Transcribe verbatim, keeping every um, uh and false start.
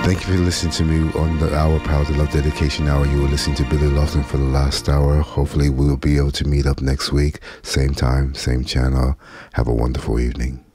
Thank you for listening to me on the Hour Power to Love Dedication Hour. You were listening to Billy Lofton for the last hour. Hopefully we'll be able to meet up next week. Same time, same channel. Have a wonderful evening.